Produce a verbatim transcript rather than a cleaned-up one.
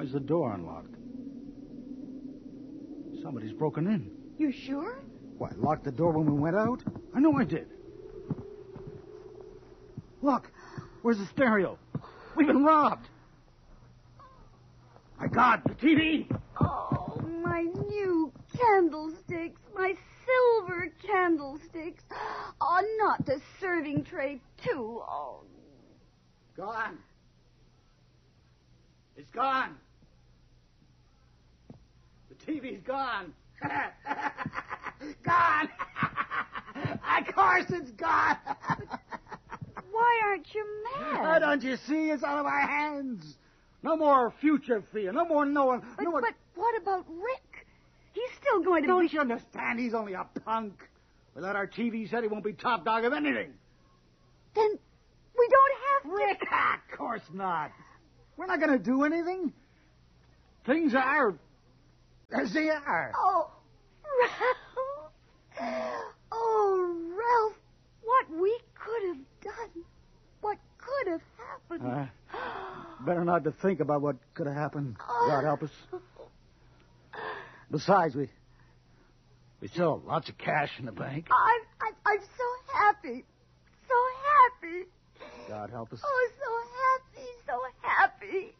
is the door unlocked? Somebody's broken in. You sure? What, locked the door when we went out? I know I did. Look, where's the stereo? We've been robbed. My God, the T V! Oh, my new candlesticks, my silver candlesticks. Oh, not the serving tray, too. Oh. Gone. It's gone. The T V's gone. Gone. Of course it's gone. Why aren't you mad? Why don't you see? It's out of our hands. No more future fear. No more knowing. But, no more... but what about Rick? He's still going to Don't be... you understand? He's only a punk. Without our T V set, he won't be top dog of anything. Then we don't have to... Rick? Ah, of course not. We're not going to do anything. Things are as they are. Oh, Ralph. Oh, Ralph. What we could have done. What could have happened. Uh, better not to think about what could have happened. God help us. Besides, we we still have lots of cash in the bank. I'm, I'm, I'm so happy. So happy. God help us. Oh, so happy, so happy.